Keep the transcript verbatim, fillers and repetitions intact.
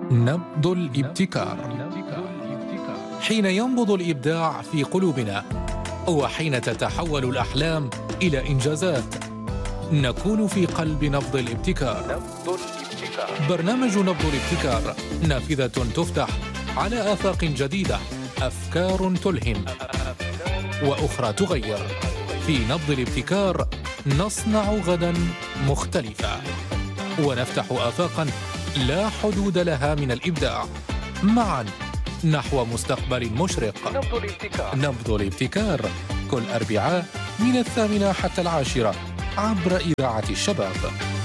نبض الابتكار. حين ينبض الإبداع في قلوبنا وحين تتحول الأحلام إلى إنجازات نكون في قلب نبض الابتكار. برنامج نبض الابتكار نافذة تفتح على آفاق جديدة، أفكار تلهم وأخرى تغير. في نبض الابتكار نصنع غدا مختلفا ونفتح آفاقا لا حدود لها من الإبداع، معا نحو مستقبل مشرق. نبض الابتكار. نبض الابتكار كل أربعاء من الثامنة حتى العاشرة عبر إذاعة الشباب.